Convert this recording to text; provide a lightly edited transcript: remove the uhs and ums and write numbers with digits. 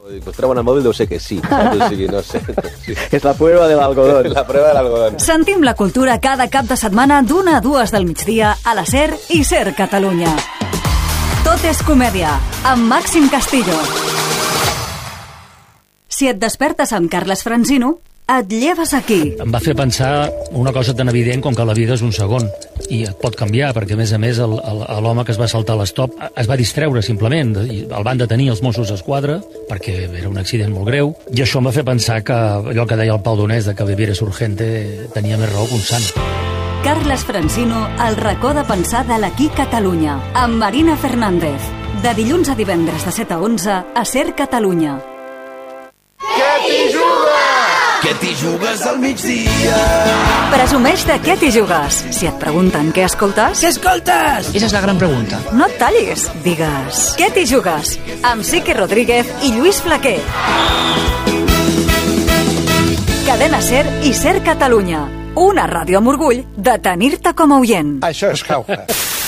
Pues troben el mòbil, deu ser que sí. O sigui, no sé. Sí. És la prueba de l'algodón. La prueba de l'algodón. Sentim la cultura cada cap de setmana d'1 a 2 del migdia a la SER i SER Catalunya. Tot és comèdia, amb Màxim Castillo. Si et despertes amb Carles Francino, et lleves aquí. Em va fer pensar una cosa tan evident com que la vida és un segon i et pot canviar, perquè a més l'home que es va saltar l'estop es va distreure simplement, el van detenir els Mossos d'Esquadra perquè era un accident molt greu, i això em va fer pensar que allò que deia el Pau Donés de que vivir és urgente tenia més raó que un sant. Carles Francino, el racó de pensar de l'Aquí Catalunya, amb Marina Fernández. De dilluns a divendres de 7 a 11 a SER Catalunya. Què t'hi jugues? Què t'hi jugues al migdia? Presumeix de què t'hi jugues. Si et pregunten què escoltes... Què escoltes? Esa és la gran pregunta. No et tallis. Digues, què t'hi jugues? Amb Sique Rodríguez i Lluís Flaquer. Cadena SER i SER Catalunya. Una ràdio amb orgull de tenir-te com a oient. Això és Jauja.